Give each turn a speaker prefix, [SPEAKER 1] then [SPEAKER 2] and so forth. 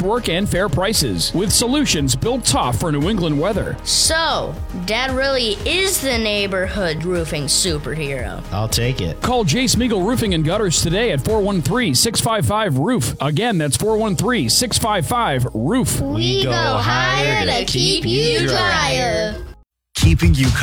[SPEAKER 1] work and fair prices with solutions built tough for New England weather.
[SPEAKER 2] So, Dad really is the neighborhood roofing superhero.
[SPEAKER 3] I'll take it.
[SPEAKER 1] Call J. Smeagol Roofing and Gutters today at 413-655-ROOF. Again, that's 413-655-ROOF.
[SPEAKER 2] We go higher to keep you drier.
[SPEAKER 4] Keeping you